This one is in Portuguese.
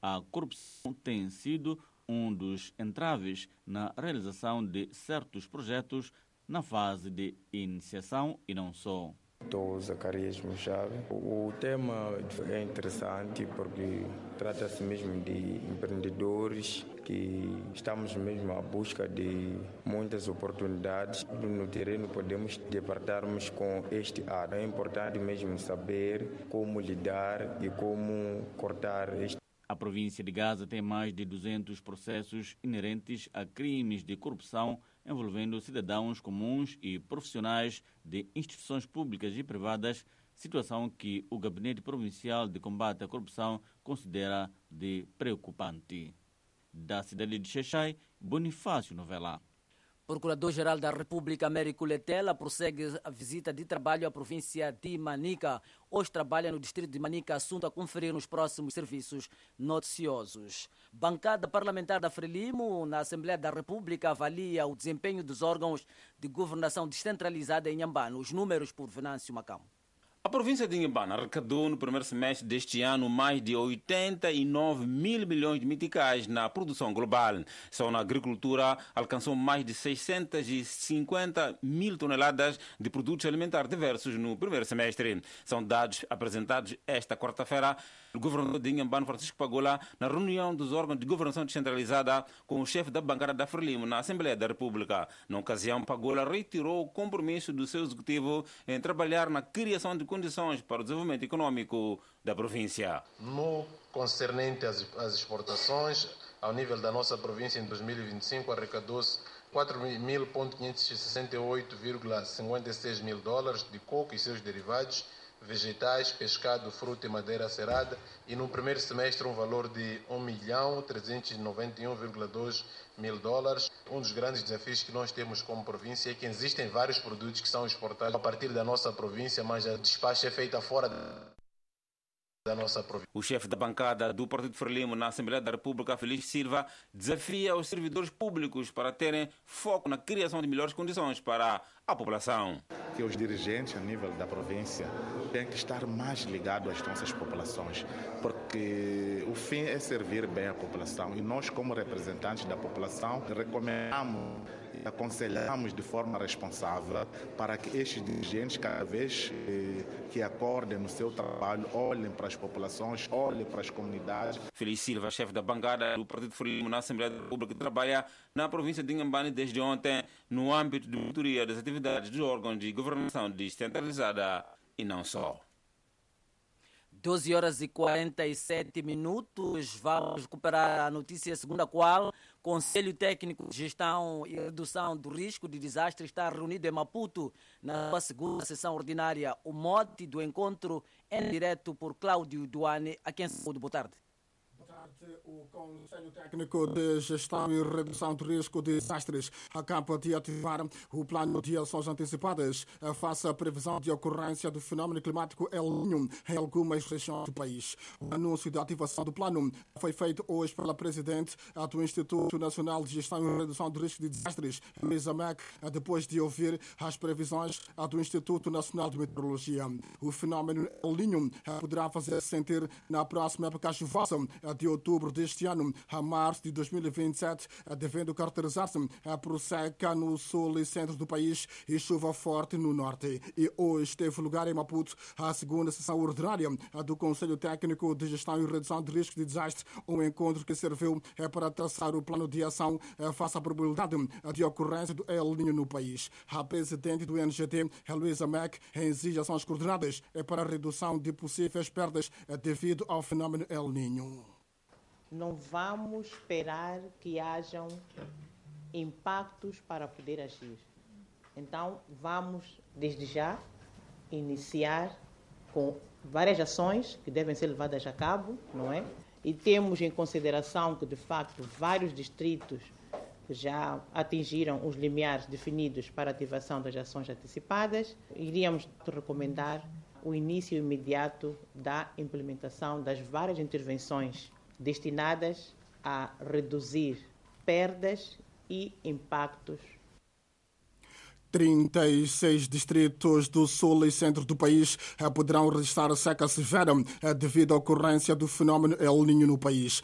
a corrupção tem sido um dos entraves na realização de certos projetos na fase de iniciação e não só. Estou Zacarias Machado. O tema é interessante porque trata-se mesmo de empreendedores que estamos mesmo à busca de muitas oportunidades. No terreno podemos depararmos com este área. É importante mesmo saber como lidar e como cortar este. A província de Gaza tem mais de 200 processos inerentes a crimes de corrupção envolvendo cidadãos comuns e profissionais de instituições públicas e privadas, situação que o Gabinete Provincial de Combate à Corrupção considera de preocupante. Da cidade de Xai-Xai, Bonifácio Novela. Procurador-Geral da República, Américo Letela, prossegue a visita de trabalho à província de Manica. Hoje trabalha no distrito de Manica, assunto a conferir nos próximos serviços noticiosos. Bancada parlamentar da Frelimo, na Assembleia da República, avalia o desempenho dos órgãos de governação descentralizada em Inhambane. Os números por Venâncio Macão. A província de Inhambane arrecadou no primeiro semestre deste ano mais de 89 mil milhões de meticais na produção global. Só na agricultura alcançou mais de 650 mil toneladas de produtos alimentares diversos no primeiro semestre. São dados apresentados esta quarta-feira pelo governador de Inhambane, Francisco Pagola, na reunião dos órgãos de governação descentralizada com o chefe da bancada da Frelimo na Assembleia da República. Na ocasião, Pagola reiterou o compromisso do seu executivo em trabalhar na criação de condições para o desenvolvimento econômico da província. No concernente às exportações, ao nível da nossa província, em 2025, arrecadou-se 4.568,56 mil dólares de coco e seus derivados, vegetais, pescado, fruta e madeira cerrada, e no primeiro semestre um valor de 1.391,2 mil dólares. Um dos grandes desafios que nós temos como província é que existem vários produtos que são exportados a partir da nossa província, mas a despacho é feita fora da nossa província. O chefe da bancada do Partido Frelimo na Assembleia da República, Feliz Silva, desafia os servidores públicos para terem foco na criação de melhores condições para a população. Que os dirigentes a nível da província têm que estar mais ligados às nossas populações, porque o fim é servir bem a população e nós, como representantes da população, recomendamos e aconselhamos de forma responsável para que estes dirigentes, cada vez que acordem no seu trabalho, olhem para as populações, olhem para as comunidades. Feliz Silva, chefe da bancada do Partido Frelimo na Assembleia da República, trabalha na província de Inhambane desde ontem no âmbito de monitoria das atividades dos órgãos de governação descentralizada e não só. 12 horas e 47 minutos. Vamos recuperar a notícia segundo a qual o Conselho Técnico de Gestão e Redução do Risco de Desastre está reunido em Maputo na sua segunda sessão ordinária. O mote do encontro é direto por Cláudio Duane, a quem saúde. Boa tarde. O Conselho Técnico de Gestão e Redução do Risco de Desastres acaba de ativar o plano de ações antecipadas face à previsão de ocorrência do fenómeno climático El Niño em algumas regiões do país. O anúncio da ativação do plano foi feito hoje pela presidente do Instituto Nacional de Gestão e Redução do Risco de Desastres, Luísa Mac, depois de ouvir as previsões do Instituto Nacional de Meteorologia. O fenómeno El Niño poderá fazer-se sentir na próxima época chuvosa de outubro deste ano a março de 2027, devendo caracterizar-se por seca no sul e centro do país e chuva forte no norte. E hoje teve lugar em Maputo a segunda sessão ordinária do Conselho Técnico de Gestão e Redução de Risco de Desastre, um encontro que serviu para traçar o plano de ação face à probabilidade de ocorrência do El Niño no país. A presidente do NGT, Luísa Mac, exige ações coordenadas para a redução de possíveis perdas devido ao fenómeno El Niño. Não vamos esperar que hajam impactos para poder agir. Então, vamos, desde já, iniciar com várias ações que devem ser levadas a cabo, não é? E temos em consideração que, de facto, vários distritos já atingiram os limiares definidos para a ativação das ações antecipadas. Iríamos recomendar o início imediato da implementação das várias intervenções destinadas a reduzir perdas e impactos. 36 distritos do sul e centro do país poderão registrar seca severa devido à ocorrência do fenómeno El Niño no país.